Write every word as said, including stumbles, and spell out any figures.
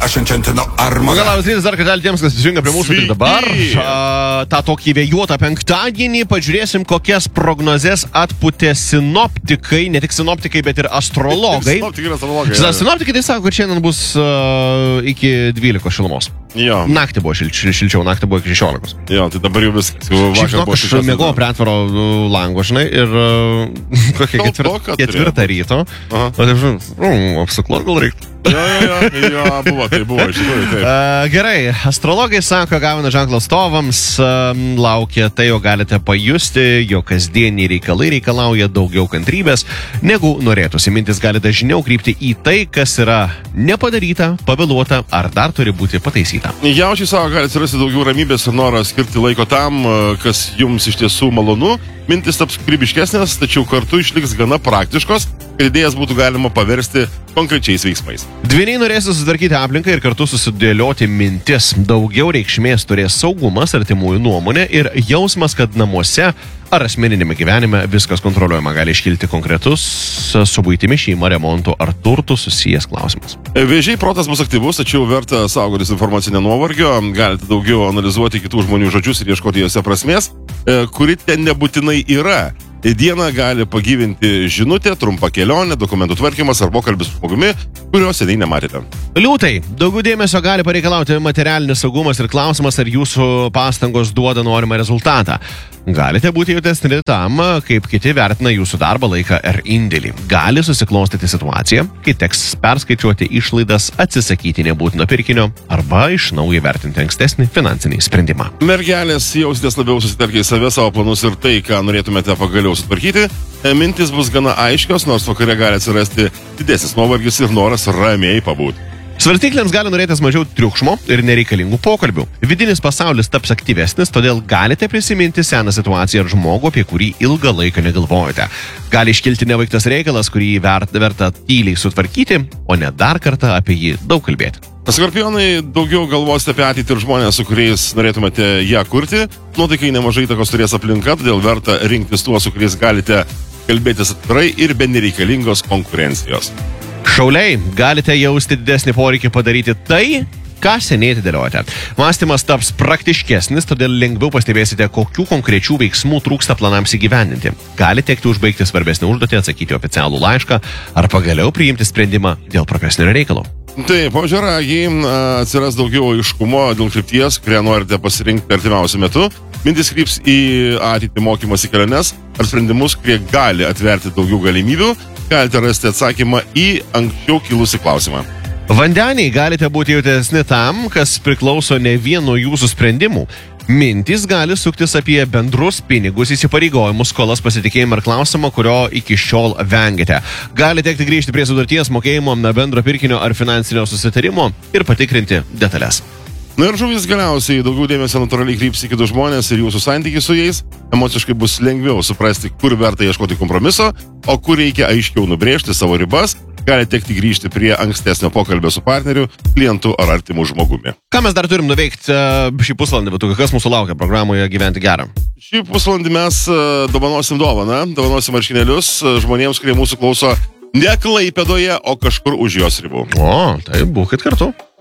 Ascendentino armą. Labas rytas dar kartelį tiems, kas prisijungia prie mūsų tik dabar. A, tą tokį vėjuotą penktadienį pažiūrėsim, kokias prognozes atputė sinoptikai, ne tik sinoptikai, bet ir astrologai. Sinoptikai ir astrologai. Ja. Sinoptikai tai sako, kad šiandien bus uh, iki dvylikos šilumos. Jo. Naktį buvo šil, šil, šilčiau, naktį buvo iki šešiolikos. Jo, tai dabar jau viskas. Šiaip žinok, aš mėgau prie atvaro lango, žinai, ir uh, kokia ketvir, ketvirtą ryto. O taip, žinai, apsiklot gal reiktų. Jo, jo, jo, jo, buvo, tai buvo, iš tikrųjų, taip. Uh, gerai, astrologai sako, gavino ženklo atstovams, uh, laukia tai, jo galite pajusti, jo kasdieniai reikalai reikalauja daugiau kantrybės, negu norėtųsi. Mintis gali dažniau krypti į tai, kas yra nepadaryta, pavėluota ar dar turi būti pataisyta. Jaučiai savo gali atsirasti daugiau ramybės ir norą skirti laiko tam, kas jums iš tiesų malonu. Mintis taps kūrybiškesnės, tačiau kartu išliks gana praktiškos, kad idėjas būtų galima paversti konkrečiais veiksmais. Dvyniai norės susitvarkyti aplinką ir kartu susidėlioti mintis. Daugiau reikšmės turės saugumas, artimųjų nuomonė ir jausmas, kad namuose ar asmeninėme gyvenime viskas kontroliuojama. Gali iškilti konkretus su buitimi, šeima, remontu ar turtų susijęs klausimas. Vėžiai protas bus aktyvus, tačiau verta saugotis informacinio nuovargio. Galite daugiau analizuoti kitų žmonių žodžius ir ieškoti jose prasmės, kuri ten nebūtinai yra. Dieną gali pagyvinti žinutė, trumpa kelionė, dokumentų tvarkymas ar pokalbis su žmogumi, kurio seniai nematėte. Liūtai, daugiau dėmesio gali pareikalauti materialinis saugumas ir klausimas, ar jūsų pastangos duoda norimą rezultatą. Galite būti jautresni tam, kaip kiti vertina jūsų darbą, laiką ar indėlį. Gali susiklostyti situacija, kai teks perskaičiuoti išlaidas, atsisakyti nebūtino pirkinio arba iš naujo vertinti ankstesnį finansinį sprendimą. Mergelės, jausitės labiau susitelkę į save, savo planus ir tai, ką norėtumėte pagaliau sutvarkyti. Mintis bus gana aiškios, nors vakare gali atsirasti didesnis nuovargis ir noras ramiai pabūti. Svarstykliams gali norėtis mažiau triukšmo ir nereikalingų pokalbių. Vidinis pasaulis taps aktyvesnis, todėl galite prisiminti seną situaciją ar žmogų, apie kurį ilgą laiką negalvojate. Gali iškilti nevaiktas reikalas, kurį verta tyliai sutvarkyti, o ne dar kartą apie jį daug kalbėti. Skorpionai, daugiau galvosite apie ateitį ir žmonės, su kuriais norėtumėte ją kurti. Nuotaikai nemažai įtakos turės aplinka, todėl verta rinktis tuos, su kuriais galite kalbėtis atvirai ir be nereikalingos konkurencijos. Šauliai, galite jausti didesnį poreikį padaryti tai, ką seniai atidėliojate. Mąstymas taps praktiškesnis, todėl lengviau pastebėsite, kokių konkrečių veiksmų trūksta planams įgyvendinti. Gali tekti užbaigti svarbesnį užduotį, atsakyti oficialų laišką ar pagaliau priimti sprendimą dėl profesinio reikalo. Taip, o žiūrėgiai, atsiras daugiau aiškumo dėl krypties, kurią norite pasirinkti artimiausiu metu. Mintis kryps į ateitį mokymas į keliones ar sprendimus, kurie gali atverti daugiau galimybių. Galite rasti atsakymą į anksčiau kilusį klausimą. Vandeniai, galite būti jautresni tam, kas priklauso ne vien nuo jūsų sprendimų. Mintys gali suktis apie bendrus pinigus, įsipareigojimus, skolas, pasitikėjimą ir klausimą, kurio iki šiol vengėte. Gali tekti grįžti prie sutarties mokėjimo, bendro pirkinio ar finansinio susitarimo ir patikrinti detalės. Na ir žuvys galiausiai daugiau dėmesio natūraliai kryps į kitus žmonės ir jūsų santykiai su jais. Emociškai bus lengviau suprasti, kur verta ieškoti kompromiso, o kur reikia aiškiau nubrėžti savo ribas. Gali tekti grįžti prie ankstesnio pokalbio su partneriu, klientu ar artimu žmogumi. Ką mes dar turim nuveikti šį pusvalandį, bet kas mūsų laukia programoje gyventi gerą? Šį pusvalandį mes dovanosim dovaną, dovanosim marškinėlius žmonėms, kurie mūsų klauso ne Klaipėdoje, o kažkur už jos ribų. O, tai būkit kartu.